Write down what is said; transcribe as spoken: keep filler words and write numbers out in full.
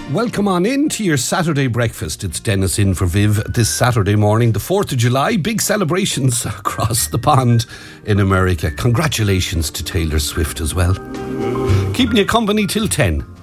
Welcome on in to your Saturday breakfast. It's Dennis in for Viv this Saturday morning, the fourth of July. Big celebrations across the pond in America. Congratulations to Taylor Swift as well. Keeping you company till ten.